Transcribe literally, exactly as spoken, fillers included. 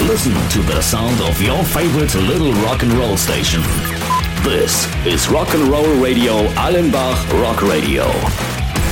Listen to the sound of your favorite little rock and roll station. This is Rock and Roll Radio Allenbach Rock Radio.